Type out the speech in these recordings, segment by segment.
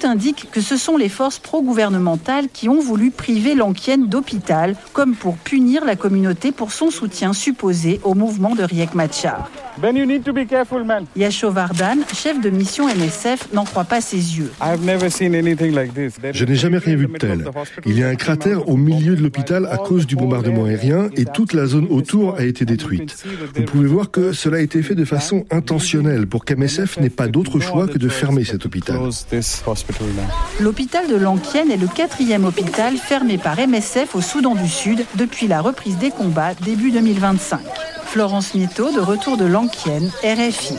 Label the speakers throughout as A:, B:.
A: Tout indique que ce sont les forces pro-gouvernementales qui ont voulu priver Lankiene d'hôpital, comme pour punir la communauté pour son soutien supposé au mouvement de Riek Machar.
B: Ben, you need to be careful, man.
A: Yashovardan, chef de mission MSF, n'en croit pas ses yeux.
C: Je n'ai jamais rien vu de tel. Il y a un cratère au milieu de l'hôpital à cause du bombardement aérien et toute la zone autour a été détruite. Vous pouvez voir que cela a été fait de façon intentionnelle pour qu'MSF n'ait pas d'autre choix que de fermer cet hôpital.
A: L'hôpital de Lankiene est le 4e hôpital fermé par MSF au Soudan du Sud depuis la reprise des combats début 2025. Florence Mieto, de retour de Lankiene, RFI.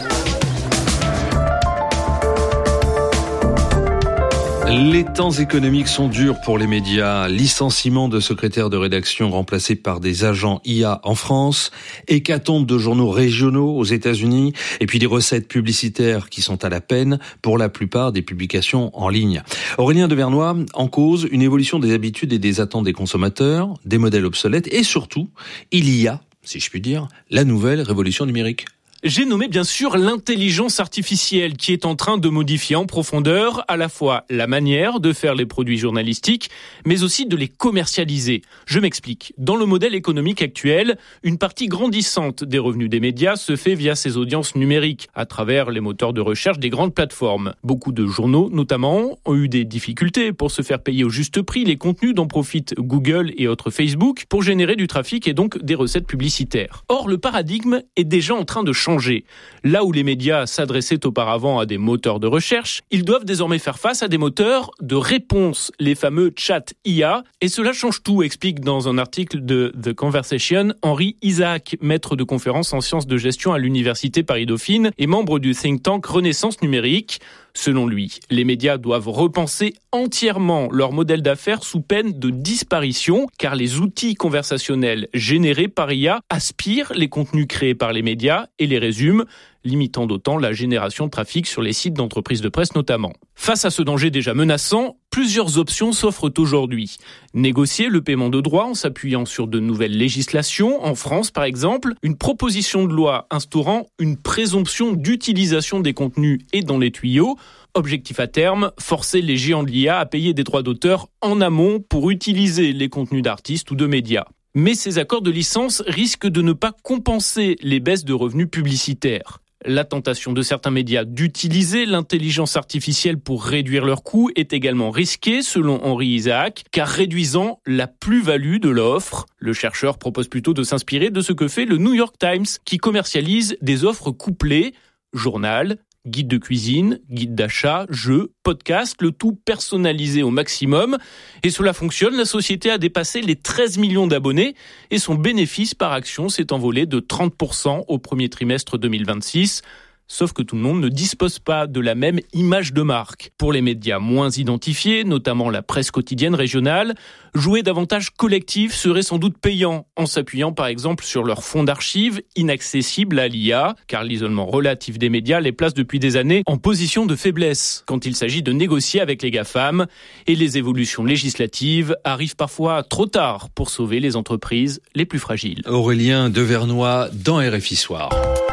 D: Les temps économiques sont durs pour les médias. Licenciement de secrétaires de rédaction remplacés par des agents IA en France, hécatombe de journaux régionaux aux États-Unis, et puis des recettes publicitaires qui sont à la peine pour la plupart des publications en ligne. Aurélien Devernois, en cause une évolution des habitudes et des attentes des consommateurs, des modèles obsolètes, et surtout, il y a, si je puis dire, la nouvelle révolution numérique.
E: J'ai nommé bien sûr l'intelligence artificielle qui est en train de modifier en profondeur à la fois la manière de faire les produits journalistiques, mais aussi de les commercialiser. Je m'explique. Dans le modèle économique actuel, une partie grandissante des revenus des médias se fait via ces audiences numériques, à travers les moteurs de recherche des grandes plateformes. Beaucoup de journaux, notamment, ont eu des difficultés pour se faire payer au juste prix les contenus dont profitent Google et autres Facebook pour générer du trafic et donc des recettes publicitaires. Or, le paradigme est déjà en train de changer. Là où les médias s'adressaient auparavant à des moteurs de recherche, ils doivent désormais faire face à des moteurs de réponse, les fameux chat IA. Et cela change tout, explique dans un article de The Conversation Henri Isaac, maître de conférences en sciences de gestion à l'université Paris-Dauphine et membre du think tank Renaissance Numérique. Selon lui, les médias doivent repenser entièrement leur modèle d'affaires sous peine de disparition, car les outils conversationnels générés par IA aspirent les contenus créés par les médias et les résument, limitant d'autant la génération de trafic sur les sites d'entreprises de presse notamment. Face à ce danger déjà menaçant, plusieurs options s'offrent aujourd'hui. Négocier le paiement de droits en s'appuyant sur de nouvelles législations, en France par exemple, une proposition de loi instaurant une présomption d'utilisation des contenus est dans les tuyaux. Objectif à terme, forcer les géants de l'IA à payer des droits d'auteur en amont pour utiliser les contenus d'artistes ou de médias. Mais ces accords de licence risquent de ne pas compenser les baisses de revenus publicitaires. La tentation de certains médias d'utiliser l'intelligence artificielle pour réduire leurs coûts est également risquée, selon Henri Isaac, car réduisant la plus-value de l'offre. Le chercheur propose plutôt de s'inspirer de ce que fait le New York Times, qui commercialise des offres couplées, journal, guide de cuisine, guide d'achat, jeux, podcast, le tout personnalisé au maximum. Et cela fonctionne, la société a dépassé les 13 millions d'abonnés et son bénéfice par action s'est envolé de 30% au premier trimestre 2026. Sauf que tout le monde ne dispose pas de la même image de marque. Pour les médias moins identifiés, notamment la presse quotidienne régionale, jouer davantage collectif serait sans doute payant, en s'appuyant par exemple sur leur fonds d'archives inaccessibles à l'IA, car l'isolement relatif des médias les place depuis des années en position de faiblesse quand il s'agit de négocier avec les GAFAM. Et les évolutions législatives arrivent parfois trop tard pour sauver les entreprises les plus fragiles.
D: Aurélien Devernois dans RFI Soir.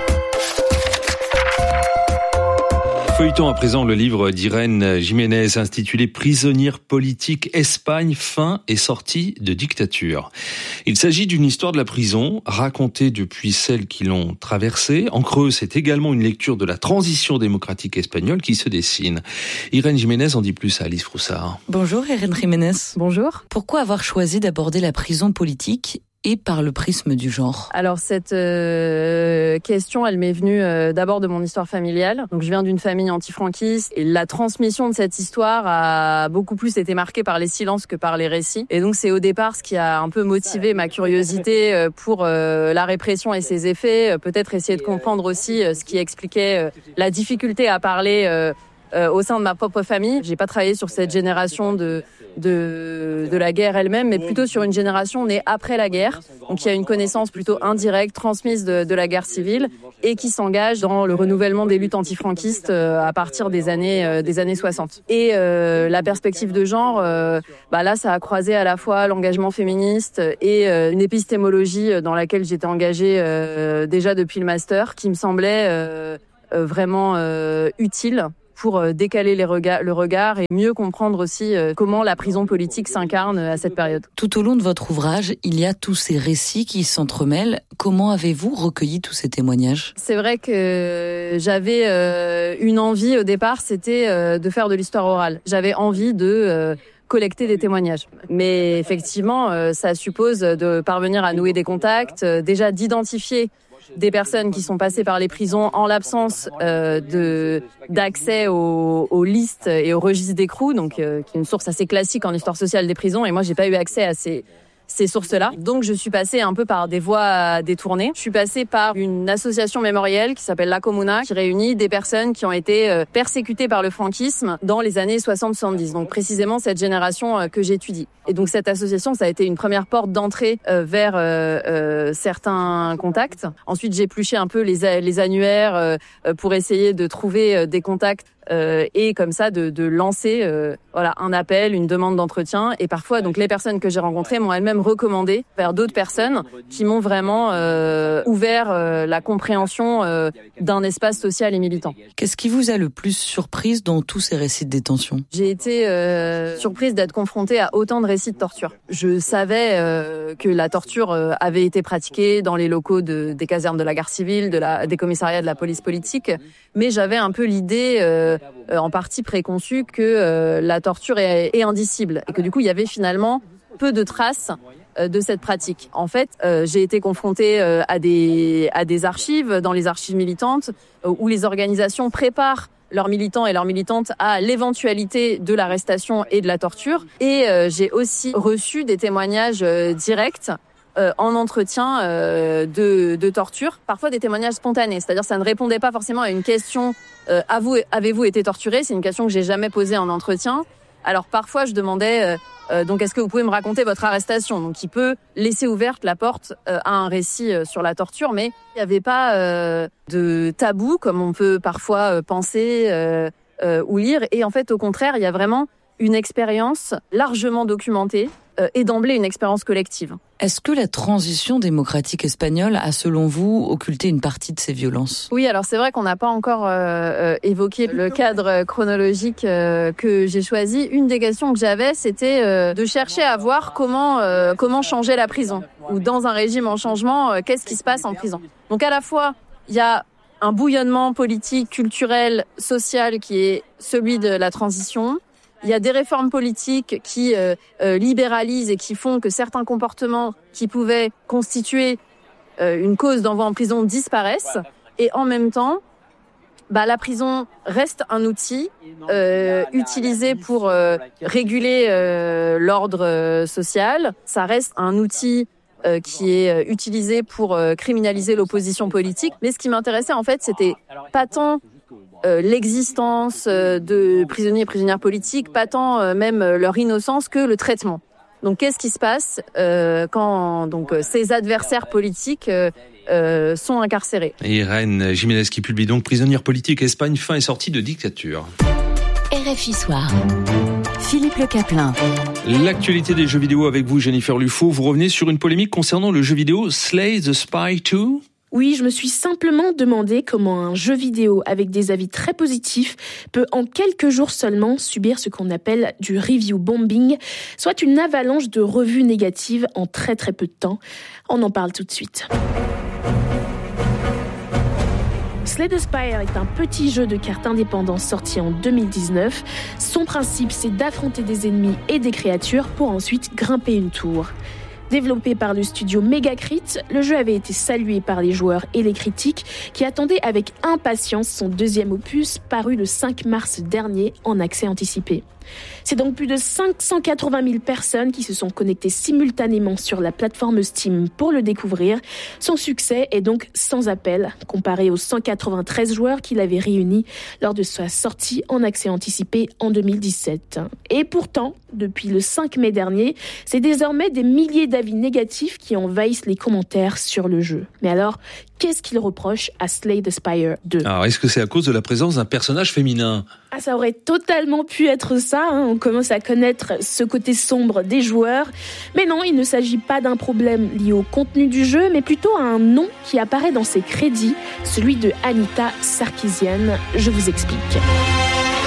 D: Feuilleton à présent le livre d'Irène Jiménez intitulé « Prisonnière politique, Espagne, fin et sortie de dictature ». Il s'agit d'une histoire de la prison, racontée depuis celles qui l'ont traversée. En creux, c'est également une lecture de la transition démocratique espagnole qui se dessine. Irène Jiménez en dit plus à Alice Froussard.
F: Bonjour Irène Jiménez.
G: Bonjour.
F: Pourquoi avoir choisi d'aborder la prison politique et par le prisme du genre?
G: Alors cette question, elle m'est venue d'abord de mon histoire familiale. Donc je viens d'une famille antifranquiste et la transmission de cette histoire a beaucoup plus été marquée par les silences que par les récits. Et donc c'est au départ ce qui a un peu motivé ma curiosité pour la répression et ses effets. Peut-être essayer de comprendre aussi ce qui expliquait la difficulté à parler au sein de ma propre famille. J'ai pas travaillé sur cette génération de la guerre elle-même, mais plutôt sur une génération née après la guerre, donc qui a une connaissance plutôt indirecte, transmise de la guerre civile, et qui s'engage dans le renouvellement des luttes antifranquistes à partir des années 60. Et la perspective de genre, là, ça a croisé à la fois l'engagement féministe et une épistémologie dans laquelle j'étais engagée déjà depuis le master, qui me semblait vraiment utile pour décaler le regard et mieux comprendre aussi comment la prison politique s'incarne à cette période.
F: Tout au long de votre ouvrage, il y a tous ces récits qui s'entremêlent. Comment avez-vous recueilli tous ces témoignages ?
G: C'est vrai que j'avais une envie au départ, c'était de faire de l'histoire orale. J'avais envie de collecter des témoignages. Mais effectivement, ça suppose de parvenir à nouer des contacts, déjà d'identifier des personnes qui sont passées par les prisons en l'absence d'accès aux listes et aux registres d'écrou, donc qui est une source assez classique en histoire sociale des prisons. Et moi, j'ai pas eu accès à ces sources-là. Donc, je suis passée un peu par des voies détournées. Je suis passée par une association mémorielle qui s'appelle La Comuna, qui réunit des personnes qui ont été persécutées par le franquisme dans les années 60-70. Donc, précisément cette génération que j'étudie. Et donc, cette association, ça a été une première porte d'entrée vers certains contacts. Ensuite, j'ai épluché un peu les annuaires pour essayer de trouver des contacts et comme ça de lancer un appel, une demande d'entretien. Et parfois, donc les personnes que j'ai rencontrées m'ont elles-mêmes recommandé vers d'autres personnes qui m'ont vraiment ouvert la compréhension d'un espace social et militant.
F: Qu'est-ce qui vous a le plus surprise dans tous ces récits de détention ?
G: J'ai été surprise d'être confrontée à autant de récits de torture. Je savais que la torture avait été pratiquée dans les locaux des casernes de la garde civile, des commissariats de la police politique, mais j'avais un peu l'idée en partie préconçue que la torture est indicible et que du coup il y avait finalement peu de traces de cette pratique. En fait, j'ai été confrontée à des archives, dans les archives militantes, où les organisations préparent leurs militants et leurs militantes à l'éventualité de l'arrestation et de la torture. Et j'ai aussi reçu des témoignages directs en entretien de torture, parfois des témoignages spontanés, c'est-à-dire ça ne répondait pas forcément à une question avez-vous été torturé ? C'est une question que j'ai jamais posée en entretien. Alors parfois je demandais donc est-ce que vous pouvez me raconter votre arrestation ? Donc qui peut laisser ouverte la porte à un récit sur la torture, mais il n'y avait pas de tabou comme on peut parfois penser ou lire. Et en fait au contraire il y a vraiment une expérience largement documentée et d'emblée une expérience collective.
F: Est-ce que la transition démocratique espagnole a, selon vous, occulté une partie de ces violences ?
G: Oui, alors c'est vrai qu'on n'a pas encore évoqué le cadre chronologique que j'ai choisi. Une des questions que j'avais, c'était de chercher à voir comment changer la prison. Ou dans un régime en changement, qu'est-ce qui se passe en prison ? Donc à la fois, il y a un bouillonnement politique, culturel, social qui est celui de la transition. Il y a des réformes politiques qui libéralisent et qui font que certains comportements qui pouvaient constituer une cause d'envoi en prison disparaissent. Et en même temps, la prison reste un outil utilisé pour réguler l'ordre social. Ça reste un outil qui est utilisé pour criminaliser l'opposition politique. Mais ce qui m'intéressait, en fait, c'était pas tant l'existence de prisonniers et prisonnières politiques, pas tant même leur innocence que le traitement. Donc qu'est-ce qui se passe quand ces adversaires politiques sont incarcérés ?
D: Irène Jiménez qui publie donc Prisonnières politiques, Espagne, fin et sortie de dictature.
H: RFI Soir. Philippe Le Caplin.
D: L'actualité des jeux vidéo avec vous, Jennifer Lufo. Vous revenez sur une polémique concernant le jeu vidéo Slay the Spire 2 ?
I: Oui, je me suis simplement demandé comment un jeu vidéo avec des avis très positifs peut en quelques jours seulement subir ce qu'on appelle du review bombing, soit une avalanche de revues négatives en très très peu de temps. On en parle tout de suite. Slay the Spire est un petit jeu de cartes indépendant sorti en 2019. Son principe, c'est d'affronter des ennemis et des créatures pour ensuite grimper une tour. Développé par le studio Megacrit, le jeu avait été salué par les joueurs et les critiques qui attendaient avec impatience son deuxième opus paru le 5 mars dernier en accès anticipé. C'est donc plus de 580 000 personnes qui se sont connectées simultanément sur la plateforme Steam pour le découvrir. Son succès est donc sans appel, comparé aux 193 joueurs qu'il avait réunis lors de sa sortie en accès anticipé en 2017. Et pourtant, depuis le 5 mai dernier, c'est désormais des milliers d'avis négatifs qui envahissent les commentaires sur le jeu. Mais alors, qu'est-ce qu'il reproche à Slay the Spire 2 ?
D: Alors, est-ce que c'est à cause de la présence d'un personnage féminin ?
I: Ça aurait totalement pu être ça, On commence à connaître ce côté sombre des joueurs. Mais non, il ne s'agit pas d'un problème lié au contenu du jeu, mais plutôt à un nom qui apparaît dans ses crédits, celui de Anita Sarkeesian. Je vous explique.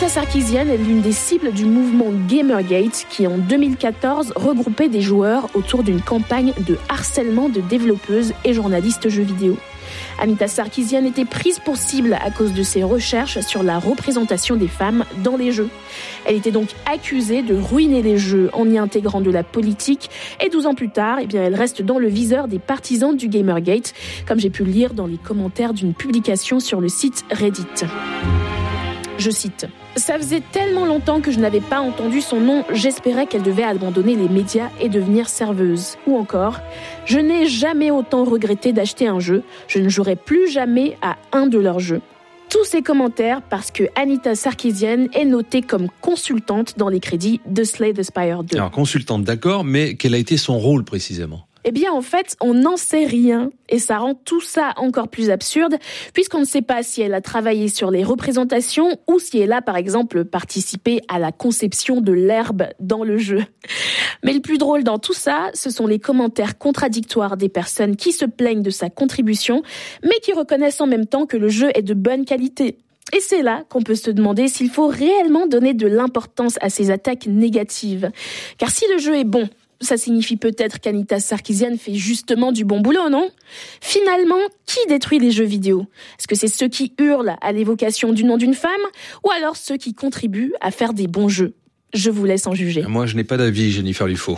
I: Sarkeesian est l'une des cibles du mouvement Gamergate qui, en 2014, regroupait des joueurs autour d'une campagne de harcèlement de développeuses et journalistes jeux vidéo. Anita Sarkeesian était prise pour cible à cause de ses recherches sur la représentation des femmes dans les jeux. Elle était donc accusée de ruiner les jeux en y intégrant de la politique et 12 ans plus tard, elle reste dans le viseur des partisans du Gamergate, comme j'ai pu le lire dans les commentaires d'une publication sur le site Reddit. Je cite « Ça faisait tellement longtemps que je n'avais pas entendu son nom, j'espérais qu'elle devait abandonner les médias et devenir serveuse. » Ou encore « Je n'ai jamais autant regretté d'acheter un jeu, je ne jouerai plus jamais à un de leurs jeux. » Tous ces commentaires parce que Anita Sarkeesian est notée comme consultante dans les crédits de Slay the Spire 2.
D: Alors consultante d'accord, mais quel a été son rôle précisément ?
I: En fait, on n'en sait rien et ça rend tout ça encore plus absurde puisqu'on ne sait pas si elle a travaillé sur les représentations ou si elle a, par exemple, participé à la conception de l'herbe dans le jeu. Mais le plus drôle dans tout ça, ce sont les commentaires contradictoires des personnes qui se plaignent de sa contribution, mais qui reconnaissent en même temps que le jeu est de bonne qualité. Et c'est là qu'on peut se demander s'il faut réellement donner de l'importance à ces attaques négatives. Car si le jeu est bon, ça signifie peut-être qu'Anita Sarkeesian fait justement du bon boulot, non ? Finalement, qui détruit les jeux vidéo ? Est-ce que c'est ceux qui hurlent à l'évocation du nom d'une femme ou alors ceux qui contribuent à faire des bons jeux ? Je vous laisse en juger.
D: Moi, je n'ai pas d'avis, Jennifer Lufo.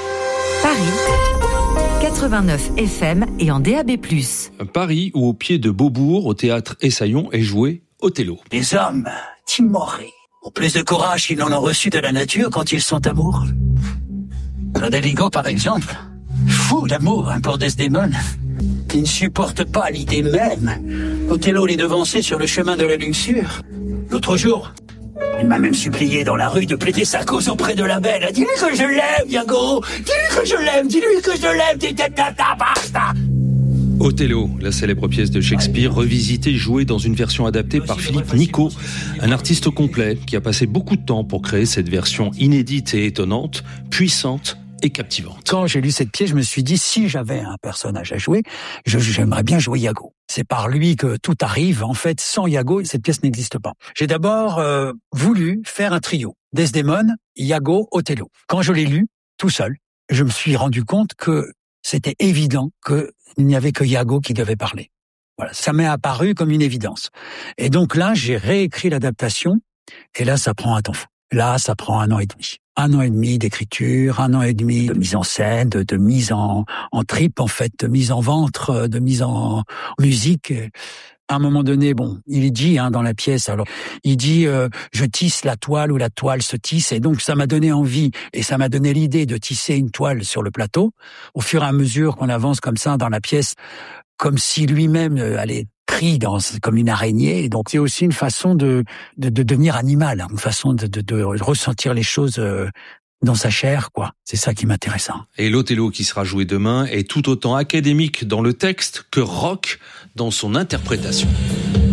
H: Paris, 89 FM et en DAB+.
D: Paris, où au pied de Beaubourg, au théâtre Essaillon, est joué Othello.
J: Les hommes, timorés, ont plus de courage qu'ils n'en ont reçu de la nature quand ils sont amoureux. Roderigo, par exemple, fou d'amour pour Desdémone, qui ne supporte pas l'idée même. Othello les devançait sur le chemin de la luxure. L'autre jour, il m'a même supplié dans la rue de plaider sa cause auprès de la belle. Dis-lui que je l'aime, Iago. Dis-lui que je l'aime, dis-lui que je l'aime. Basta.
D: Othello, la célèbre pièce de Shakespeare, revisitée, jouée dans une version adaptée par Philippe Nicot, un artiste complet qui a passé beaucoup de temps pour créer cette version inédite et étonnante, puissante et captivante.
J: Quand j'ai lu cette pièce, je me suis dit, si j'avais un personnage à jouer, j'aimerais bien jouer Iago. C'est par lui que tout arrive. En fait, sans Iago, cette pièce n'existe pas. J'ai d'abord voulu faire un trio. Desdémone, Iago, Othello. Quand je l'ai lu, tout seul, je me suis rendu compte que c'était évident qu'il n'y avait que Iago qui devait parler. Voilà, ça m'est apparu comme une évidence. Et donc là, j'ai réécrit l'adaptation, et là, ça prend un temps fou. Là, ça prend 1 an et demi. 1 an et demi d'écriture, 1 an et demi de mise en scène, de mise en trip, en fait, de mise en ventre, de mise en musique. À un moment donné, il dit dans la pièce, alors il dit je tisse la toile ou la toile se tisse, et donc ça m'a donné envie et ça m'a donné l'idée de tisser une toile sur le plateau. Au fur et à mesure qu'on avance comme ça dans la pièce, comme si lui-même allait pris comme une araignée. Et donc c'est aussi une façon de devenir animal, une façon de ressentir les choses dans sa chair, quoi. C'est ça qui m'intéresse.
D: Et l'Othello qui sera joué demain est tout autant académique dans le texte que rock dans son interprétation.